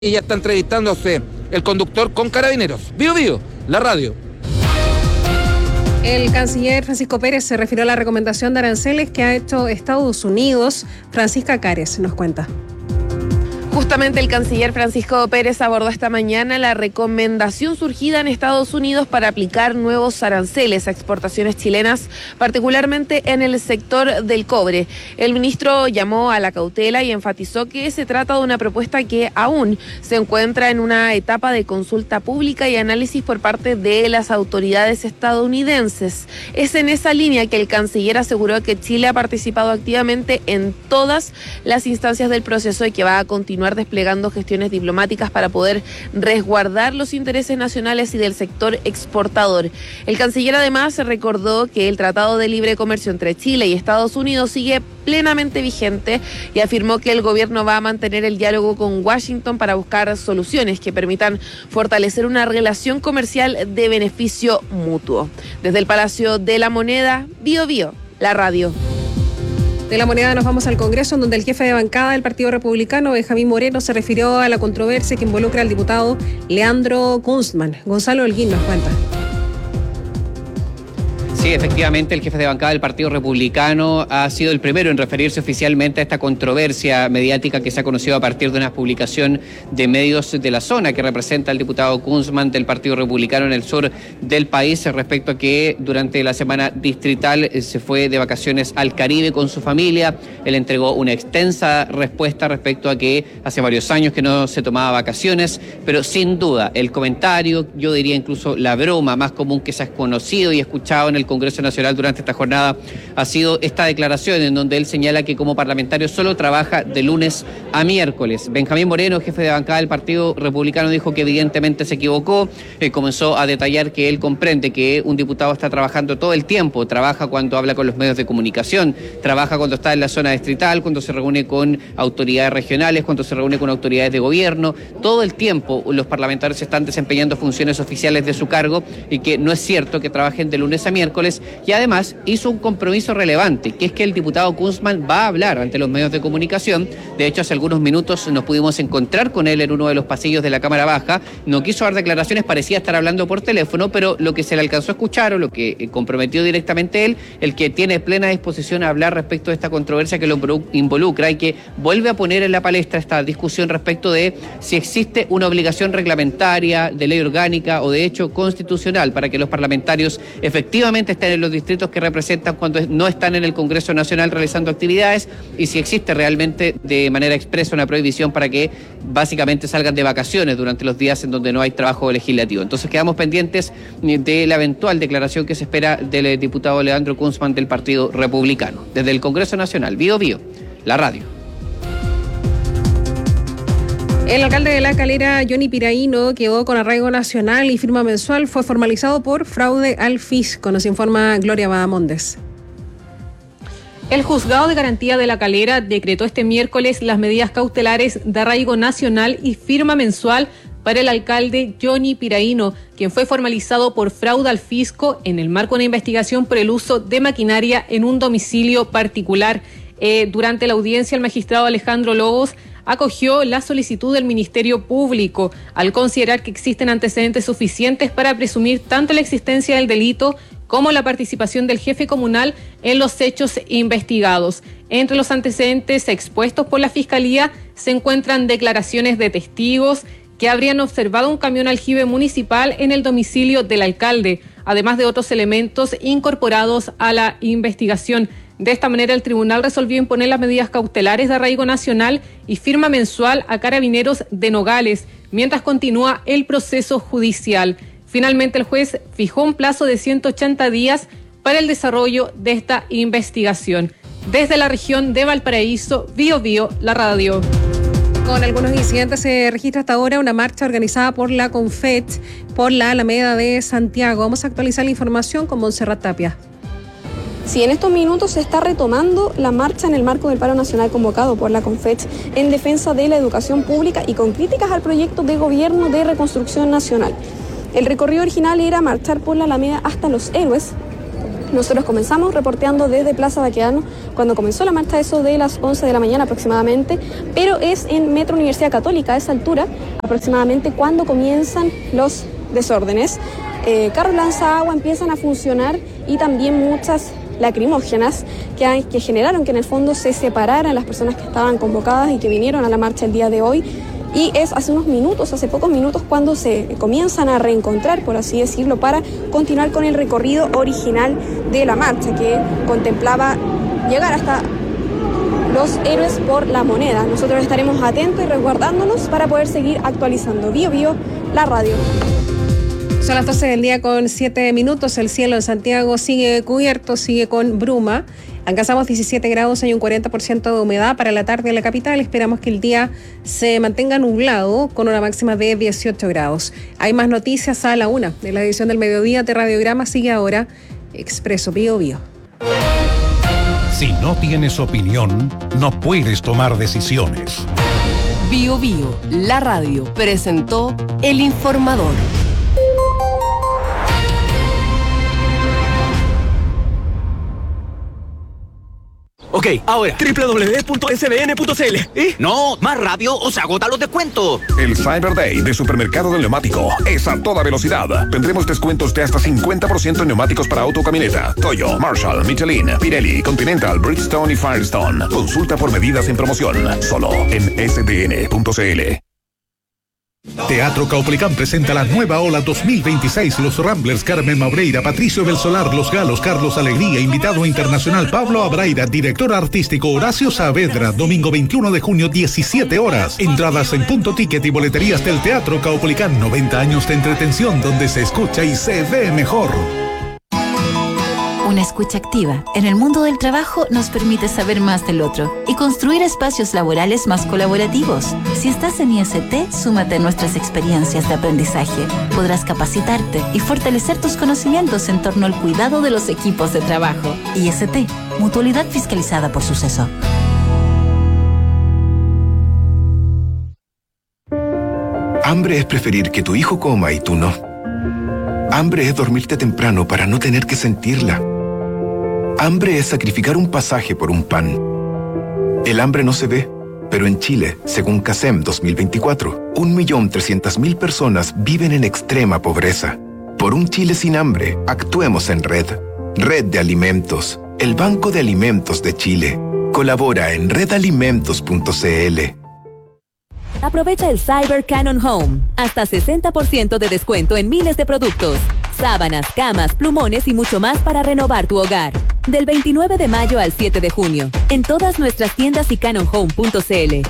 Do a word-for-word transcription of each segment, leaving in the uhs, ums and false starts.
Y ya está entrevistándose el conductor con Carabineros. Bío Bío, la radio. El canciller Francisco Pérez se refirió a la recomendación de aranceles que ha hecho Estados Unidos. Francisca Cares nos cuenta. Justamente el canciller Francisco Pérez abordó esta mañana la recomendación surgida en Estados Unidos para aplicar nuevos aranceles a exportaciones chilenas, particularmente en el sector del cobre. El ministro llamó a la cautela y enfatizó que se trata de una propuesta que aún se encuentra en una etapa de consulta pública y análisis por parte de las autoridades estadounidenses. Es en esa línea que el canciller aseguró que Chile ha participado activamente en todas las instancias del proceso y que va a continuar desplegando gestiones diplomáticas para poder resguardar los intereses nacionales y del sector exportador. El canciller además recordó que el Tratado de Libre Comercio entre Chile y Estados Unidos sigue plenamente vigente y afirmó que el gobierno va a mantener el diálogo con Washington para buscar soluciones que permitan fortalecer una relación comercial de beneficio mutuo. Desde el Palacio de la Moneda, Bío Bío, la radio. De la Moneda nos vamos al Congreso, en donde el jefe de bancada del Partido Republicano, Benjamín Moreno, se refirió a la controversia que involucra al diputado Leandro Kunstmann. Gonzalo Holguín nos cuenta. Sí, efectivamente, el jefe de bancada del Partido Republicano ha sido el primero en referirse oficialmente a esta controversia mediática que se ha conocido a partir de una publicación de medios de la zona que representa al diputado Kunstmann del Partido Republicano en el sur del país respecto a que durante la semana distrital se fue de vacaciones al Caribe con su familia. Él entregó una extensa respuesta respecto a que hace varios años que no se tomaba vacaciones, pero sin duda el comentario, yo diría incluso la broma más común que se ha conocido y escuchado en el Congreso Nacional durante esta jornada ha sido esta declaración en donde él señala que como parlamentario solo trabaja de lunes a miércoles. Benjamín Moreno, jefe de bancada del Partido Republicano, dijo que evidentemente se equivocó, eh, comenzó a detallar que él comprende que un diputado está trabajando todo el tiempo, trabaja cuando habla con los medios de comunicación, trabaja cuando está en la zona distrital, cuando se reúne con autoridades regionales, cuando se reúne con autoridades de gobierno, todo el tiempo los parlamentarios están desempeñando funciones oficiales de su cargo y que no es cierto que trabajen de lunes a miércoles. Y además hizo un compromiso relevante, que es que el diputado Kunstmann va a hablar ante los medios de comunicación. De hecho, hace algunos minutos nos pudimos encontrar con él en uno de los pasillos de la Cámara Baja. No quiso dar declaraciones, parecía estar hablando por teléfono, pero lo que se le alcanzó a escuchar o lo que comprometió directamente él, el que tiene plena disposición a hablar respecto de esta controversia que lo involucra y que vuelve a poner en la palestra esta discusión respecto de si existe una obligación reglamentaria, de ley orgánica o de hecho constitucional para que los parlamentarios efectivamente están en los distritos que representan cuando no están en el Congreso Nacional realizando actividades y si existe realmente de manera expresa una prohibición para que básicamente salgan de vacaciones durante los días en donde no hay trabajo legislativo. Entonces quedamos pendientes de la eventual declaración que se espera del diputado Leandro Kunstmann del Partido Republicano. Desde el Congreso Nacional, Bío Bío, la radio. El alcalde de La Calera, Johnny Piraíno, quedó con arraigo nacional y firma mensual. Fue formalizado por fraude al fisco, nos informa Gloria Bahamondes. El Juzgado de Garantía de La Calera decretó este miércoles las medidas cautelares de arraigo nacional y firma mensual para el alcalde Johnny Piraíno, quien fue formalizado por fraude al fisco en el marco de una investigación por el uso de maquinaria en un domicilio particular. Eh, durante la audiencia, el magistrado Alejandro Lobos acogió la solicitud del Ministerio Público al considerar que existen antecedentes suficientes para presumir tanto la existencia del delito como la participación del jefe comunal en los hechos investigados. Entre los antecedentes expuestos por la Fiscalía se encuentran declaraciones de testigos que habrían observado un camión aljibe municipal en el domicilio del alcalde, además de otros elementos incorporados a la investigación. De esta manera, el tribunal resolvió imponer las medidas cautelares de arraigo nacional y firma mensual a Carabineros de Nogales, mientras continúa el proceso judicial. Finalmente, el juez fijó un plazo de ciento ochenta días para el desarrollo de esta investigación. Desde la región de Valparaíso, Bío Bío, la radio. Con algunos incidentes se registra hasta ahora una marcha organizada por la CONFET por la Alameda de Santiago. Vamos a actualizar la información con Montserrat Tapia. Sí, en estos minutos se está retomando la marcha en el marco del paro nacional convocado por la CONFET en defensa de la educación pública y con críticas al proyecto de gobierno de reconstrucción nacional. El recorrido original era marchar por la Alameda hasta Los Héroes, Nosotros comenzamos reporteando desde Plaza Baquedano cuando comenzó la marcha, eso de las once de la mañana aproximadamente, pero es en Metro Universidad Católica a esa altura aproximadamente cuando comienzan los desórdenes. Eh, carros lanzaagua empiezan a funcionar y también muchas lacrimógenas que, hay, que generaron que en el fondo se separaran las personas que estaban convocadas y que vinieron a la marcha el día de hoy. Y es hace unos minutos, hace pocos minutos, cuando se comienzan a reencontrar, por así decirlo, para continuar con el recorrido original de la marcha, que contemplaba llegar hasta los Héroes por la Moneda. Nosotros estaremos atentos y resguardándonos para poder seguir actualizando. Bío Bío, la radio. Son las doce del día con siete minutos. El cielo en Santiago sigue cubierto, sigue con bruma. Alcanzamos diecisiete grados, hay un cuarenta por ciento de humedad para la tarde en la capital. Esperamos que el día se mantenga nublado con una máxima de dieciocho grados. Hay más noticias a la una. En la edición del mediodía de Radiograma sigue ahora Expreso Bío Bío. Si no tienes opinión, no puedes tomar decisiones. Bío Bío, la radio, presentó El Informador. Ok, ahora, doble u doble u doble u punto s b n punto c l. ¿Eh? No, más rápido o se agotan los descuentos. El Cyber Day de Supermercado del Neumático es a toda velocidad. Tendremos descuentos de hasta cincuenta por ciento en neumáticos para auto, camioneta, Toyo, Marshall, Michelin, Pirelli, Continental, Bridgestone y Firestone. Consulta por medidas en promoción. Solo en s d n punto c l. Teatro Caupolicán presenta la nueva ola dos mil veintiséis. Los Ramblers, Carmen Mabreira, Patricio Belsolar, Los Galos, Carlos Alegría, invitado internacional Pablo Abraira, director artístico Horacio Saavedra, domingo veintiuno de junio, diecisiete horas. Entradas en Punto Ticket y boleterías del Teatro Caupolicán. noventa años de entretención donde se escucha y se ve mejor. Una escucha activa en el mundo del trabajo nos permite saber más del otro y construir espacios laborales más colaborativos. Si estás en I S T, súmate a nuestras experiencias de aprendizaje. Podrás capacitarte y fortalecer tus conocimientos en torno al cuidado de los equipos de trabajo. I S T, mutualidad fiscalizada por Suceso. Hambre es preferir que tu hijo coma y tú no. Hambre es dormirte temprano para no tener que sentirla. Hambre es sacrificar un pasaje por un pan. El hambre no se ve, pero en Chile, según CASEM dos mil veinticuatro, un millón trescientas mil personas viven en extrema pobreza. Por un Chile sin hambre, actuemos en red. Red de Alimentos, el Banco de Alimentos de Chile. Colabora en red alimentos punto c l. Aprovecha el Cyber Canon Home. Hasta sesenta por ciento de descuento en miles de productos. Sábanas, camas, plumones y mucho más para renovar tu hogar. Del veintinueve de mayo al siete de junio. En todas nuestras tiendas y canon home punto c l.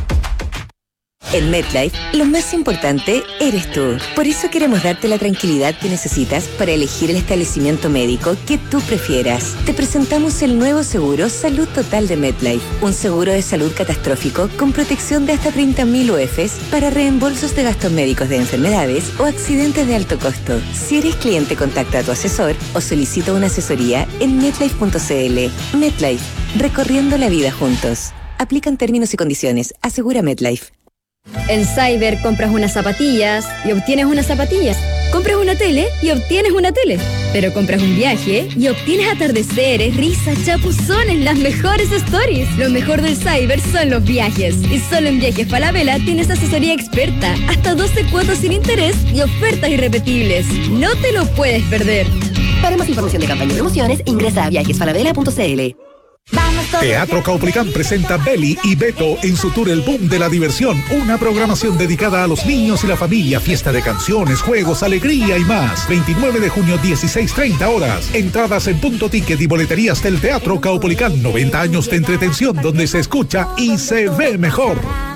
En MetLife, lo más importante eres tú. Por eso queremos darte la tranquilidad que necesitas para elegir el establecimiento médico que tú prefieras. Te presentamos el nuevo seguro Salud Total de MetLife. Un seguro de salud catastrófico con protección de hasta treinta mil U E Fs para reembolsos de gastos médicos de enfermedades o accidentes de alto costo. Si eres cliente, contacta a tu asesor o solicita una asesoría en metlife punto c l. MetLife, recorriendo la vida juntos. Aplican términos y condiciones. Asegura MetLife. En Cyber compras unas zapatillas y obtienes unas zapatillas. Compras una tele y obtienes una tele. Pero compras un viaje y obtienes atardeceres, risas, chapuzones, las mejores stories. Lo mejor del Cyber son los viajes. Y solo en Viajes Falabella tienes asesoría experta, hasta doce cuotas sin interés y ofertas irrepetibles. No te lo puedes perder. Para más información de campaña y promociones, ingresa a viajes falabella punto c l. Teatro Caupolicán presenta Beli y Beto en su tour El Boom de la Diversión, una programación dedicada a los niños y la familia, fiesta de canciones, juegos, alegría y más. veintinueve de junio, dieciséis treinta horas. Entradas en Punto Ticket y boleterías del Teatro Caupolicán. noventa años de entretención donde se escucha y se ve mejor.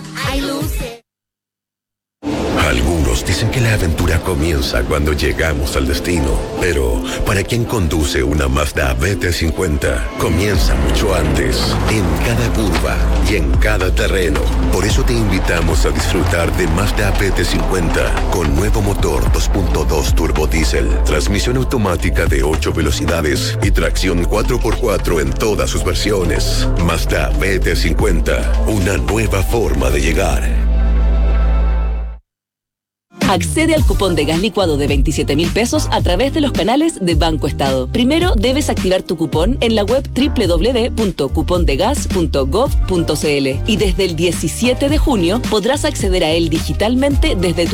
Algunos dicen que la aventura comienza cuando llegamos al destino, pero para quien conduce una Mazda B T cincuenta, comienza mucho antes, en cada curva y en cada terreno. Por eso te invitamos a disfrutar de Mazda B T cincuenta con nuevo motor dos punto dos turbo diésel, transmisión automática de ocho velocidades y tracción cuatro por cuatro en todas sus versiones. Mazda B T cincuenta, una nueva forma de llegar. Accede al cupón de gas licuado de veintisiete mil pesos a través de los canales de Banco Estado. Primero debes activar tu cupón en la web doble u doble u doble u punto cupondegas punto gov punto c l y desde el diecisiete de junio podrás acceder a él digitalmente desde tu